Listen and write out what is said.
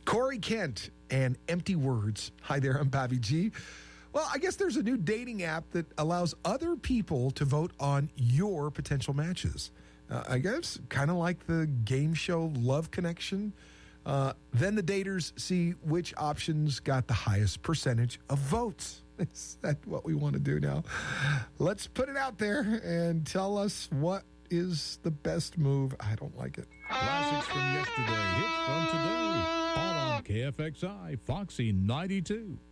Corey Kent and Empty Words. Hi there, I'm Bobby G. Well, I guess there's a new dating app that allows other people to vote on your potential matches. I guess kind of like the game show Love Connection. Then the daters see which options got the highest percentage of votes. Is that what we want to do now? Let's put it out there and tell us what is the best move. I don't like it. Classics from yesterday, hits from today. All on KFXI, Foxy 92.